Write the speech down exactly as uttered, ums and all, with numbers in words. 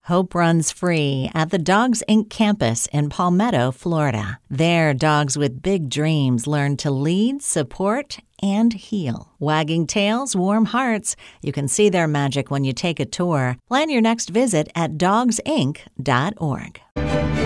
Hope runs free at the Dogs Incorporated campus in Palmetto, Florida. There, dogs with big dreams learn to lead, support, and heal. Wagging tails, warm hearts. You can see their magic when you take a tour. Plan your next visit at dogs inc dot org.